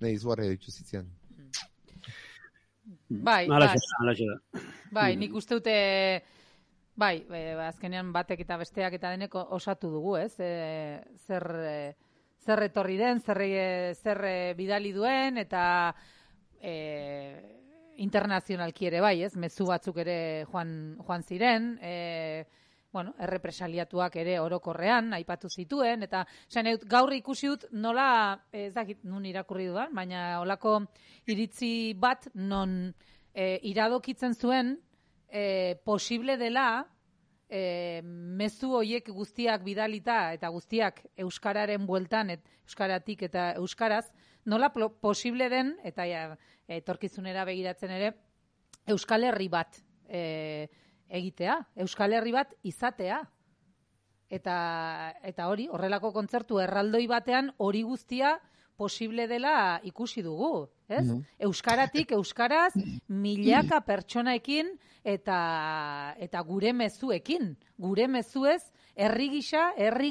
nahi izugarri dituzitzean. Bai, nik uste dute, azkenean batek eta besteak eta denek osatu dugu, ez? Zer etorri den, zer bidali duen, eta internazionalki ere bai, ez? Mezu batzuk ere joan ziren, errepresaliatuak ere orokorrean, aipatu zituen, eta gaur ikusi dut nola, ez dakit nun irakurri dudan, baina olako iritzi bat non iradokitzen zuen posible dela mezu hoiek guztiak bidalita eta guztiak euskararen bueltan, euskaratik eta euskaraz, nola posible den, eta etorkizunera begiratzen ere, Euskal Herri bat egitea, Euskal Herri bat izatea. Eta hori, horrelako kontzertu erraldoi batean hori guztia posible dela ikusi dugu, ez? Euskaratik, euskaraz, milaka pertsonaekin eta gure mezuekin. Gure mezuez, herri gisa, herri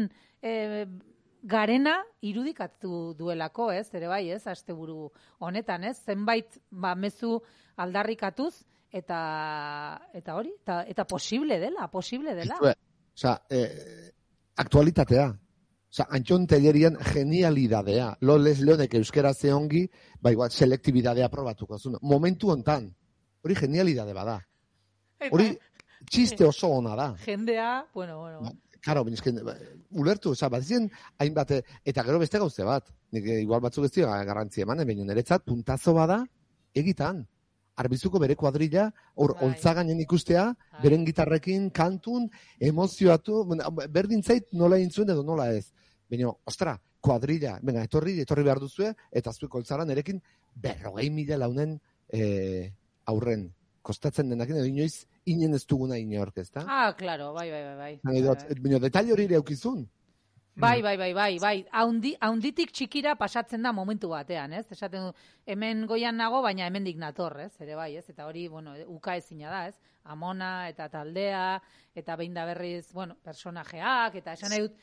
garena irudikatu duelako, ez? Ere bai, ez? Asteburu honetan, ez? Zenbait mezu aldarrikatuz, eta hori, eta posible dela. Osa, aktualitatea. Osa, Antxon Tellerian genialidadea. Loles Leonek euskera zeongi, selektibidadea probatuko zuen. Momentu hontan, hori genialidade bada. Hori txiste oso ona da. Jendea, bueno. Karo, ulertu, bazien hainbat, eta gero beste gauze bat. Nik igual batzuk ez dira garrantzia eman, baina niretzat puntazo bada egitan. Arbizuko bere kuadrilla, holtzaganen ikustea, beren gitarrekin, kantun, emozioatu, berdin zait nola intzuen edo nola ez. Baina, kuadrilla, etorri behar duzue, eta zuek holtzaran erekin 40.000 launen aurren. Kostatzen denakin, edo inoiz, inen ez duguna inork, ez da? Claro, bai. Baina, detail hori ere aukizun. Bai. Haunditik txikira pasatzen da momentu batean, ez? Esaten du, hemen goian nago, baina hemendik nator, ez? Ere bai, ez? Eta hori, uka ezina da, ez? Amona eta taldea, eta behin da berriz, personajeak, eta esan nahi dut,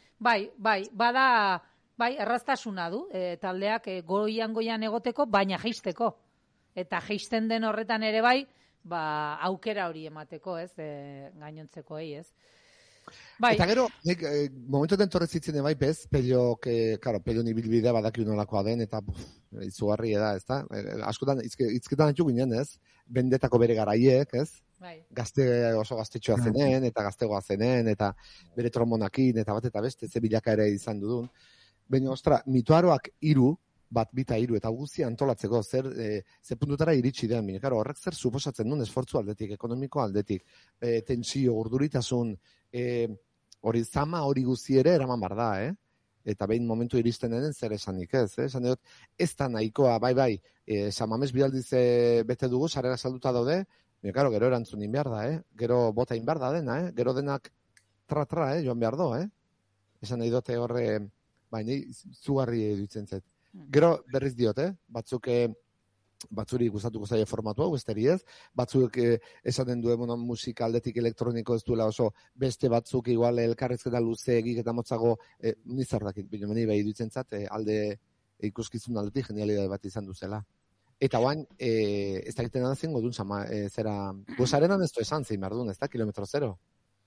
bai, erraztasuna du, taldeak goian egoteko, baina jeisteko. Eta jeisten den horretan ere bai, aukera hori emateko, ez? Gainontzekoei, ez? Bai. Eta gero, momentu den torrezitzen bai, bez, Pello nibilbidea badaki nolakoa den, eta izugarri da, ez da? Askotan, izketan antxu ginen, ez? Bendetako bere garaiek, ez? Bai. Oso gaztetxoa zenen, eta gaztegoa zenen, eta bere trombonakin, eta bat eta beste, ze bilaka ere izan dudun. Baina, mitoaroak 3, bat, bita 3, eta guztia antolatzeko, ze puntutara iritsi den, horrek zer suposatzen duen esfortzu aldetik, ekonomiko aldetik, tensio, urduritasun, hori zama hori guzti ere eraman bar da, Eta behin momentu iristen den zer esanik ez, Esan dut, ez da nahikoa, bai, Samamez bidaldiz bete dugu, sarrera salduta daude, gero erantzunin behar da, Gero botain behar da dena, Gero denak tra, joan behar do, Esan nahi dute horre, baina zugarri dutzen zait. Gero berriz diot, batzuri gustatuko zaie formatu hau, besteri ez, batzuk esaten duen musika aldetik elektroniko ez duela oso, beste batzuk igual elkarrezketa luze egik eta motzago nizardakit, binomeni behi dutzen zat, alde ikuskizun aldetik genialidade bat izan duzela. Eta oain, ez dakiten da zengo duen, zera, gozarenan ez du esan zein behar duen, ez da, kilometro 0?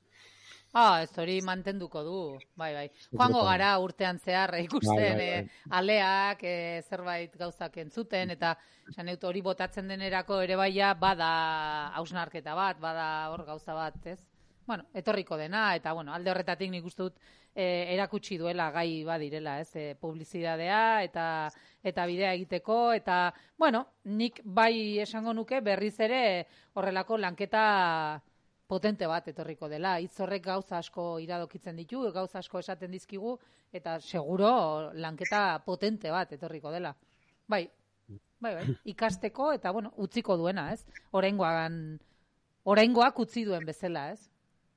Ez hori mantenduko du, bai. Joango gara urtean zehar ikusten aleak, zerbait gauzak entzuten, eta hori botatzen denerako ere baia bada hausnarketa bat, bada hor gauza bat, ez? Etorriko dena, eta alde horretatik nik uste dut erakutsi duela gai badirela, ez? Publizidadea eta bidea egiteko, eta, nik bai esango nuke berriz ere horrelako lanketa potente bat etorriko dela. Hitz horrek gauza asko iradokitzen ditu, gauza asko esaten dizkigu, eta seguro lanketa potente bat etorriko dela. Bai. Ikasteko eta, utziko duena, ez? Oraingoak utzi duen bezala, ez?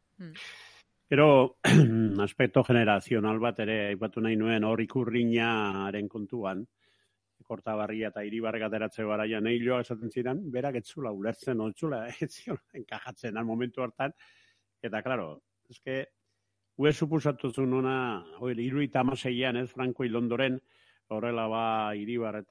Pero, aspekto generazional bat ere, aipatu nahi nuen, hor ikurrinaren kontuan, Kortabarria eta Iribarrek ateratzeko garaian eiloa esaten ziren, berak etzula ulertzen, etzula enkajatzen al momentu hartan, eta, klaro, gue supusatu zuen ona, 76an, Franco hil ondoren, horrela Iribar